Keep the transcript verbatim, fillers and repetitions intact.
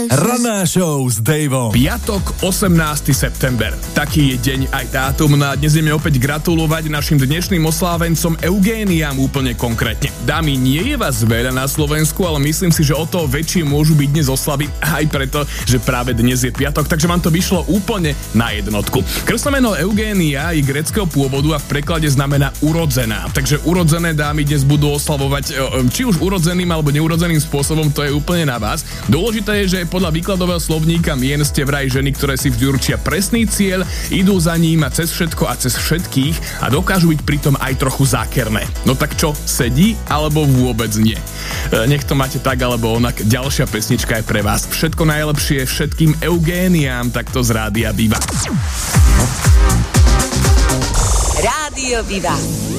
Ranná show s Daveom. Piatok, osemnásteho september. Taký je deň aj dátum. No a dnes ideme opäť gratulovať našim dnešným oslávencom Eugéniám úplne konkrétne. Dámy, nie je vás veľa na Slovensku, ale myslím si, že o to väčšie môžu byť dnes oslavy aj preto, že práve dnes je piatok, takže vám to vyšlo úplne na jednotku. Krstnomeno Eugénia je gréckeho pôvodu a v preklade znamená urodzená. Takže urodzené dámy dnes budú oslavovať či už urodzeným alebo neurodzeným spôsobom, to je úplne na vás. Dôležité je, že podľa výkladového slovníka mien ste vraj ženy, ktoré si vždy určia presný cieľ, idú za ním a cez všetko a cez všetkých a dokážu byť pritom aj trochu zákerné. No tak čo, sedí alebo vôbec nie? E, nech to máte tak alebo onak, ďalšia pesnička je pre vás. Všetko najlepšie všetkým Eugéniám, takto z Rádia Viva. Rádio Viva.